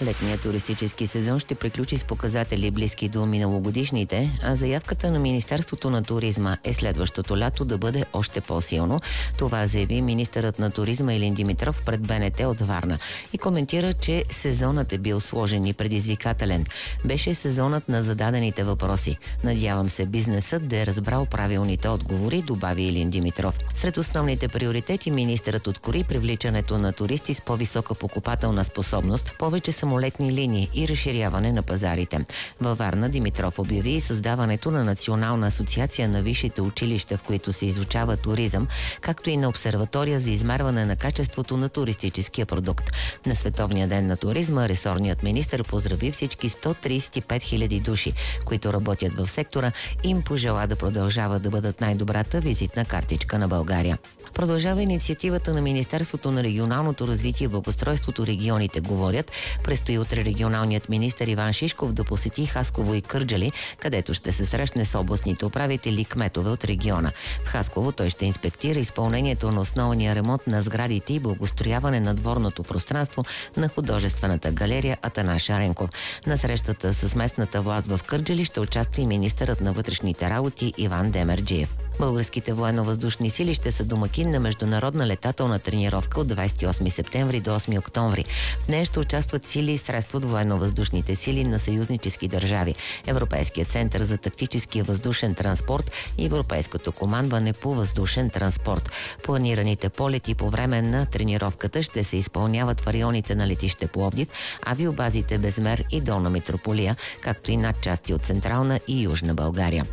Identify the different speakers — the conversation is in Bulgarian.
Speaker 1: Летният туристически сезон ще приключи с показатели близки до миналогодишните, а заявката на Министерството на туризма е следващото лято да бъде още по-силно. Това заяви министърът на туризма Илин Димитров пред БНТ от Варна и коментира, че сезонът е бил сложен и предизвикателен. Беше сезонът на зададените въпроси. Надявам се бизнесът да е разбрал правилните отговори, добави Илин Димитров. Сред основните приоритети министърът откори привличането на туристи с по-висока покупателна способност, повече самолетни линии и разширяване на пазарите. Във Варна Димитров обяви и създаването на Национална асоциация на висшите училища, в които се изучава туризъм, както и на обсерватория за измерване на качеството на туристическия продукт. На Световния ден на туризма ресорният министър поздрави всички 135 000 души, които работят в сектора и им пожела да продължават да бъдат най-добрата визитна картичка на България. Продължава инициативата на Министерството на регионалното развитие и благоустройството "Регионите говорят". Предстои утре регионалният министър Иван Шишков да посети Хасково и Кърджали, където ще се срещне с областните управители и кметове от региона. В Хасково той ще инспектира изпълнението на основния ремонт на сградите и благоустрояване на дворното пространство на художествената галерия Атанас Шаренков. На срещата с местната власт в Кърджали ще участва и министърът на вътрешните работи Иван Демерджиев. Българските военно-въздушни сили ще са домакин на международна летателна тренировка от 28 септември до 8 октомври. В нея ще участват сили и средства от военно-въздушните сили на съюзнически държави, Европейския център за тактически въздушен транспорт и Европейското командване по въздушен транспорт. Планираните полети по време на тренировката ще се изпълняват в районите на летище Пловдив, авиобазите Безмер и Долна Митрополия, както и над части от Централна и Южна България.